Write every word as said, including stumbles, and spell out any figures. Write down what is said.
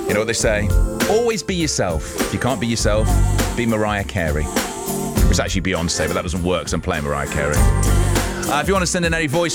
You know what they say? Always be yourself. If you can't be yourself, be Mariah Carey. It's actually Beyonce, but that doesn't work because I'm playing Mariah Carey. Uh, if you want to send in any voice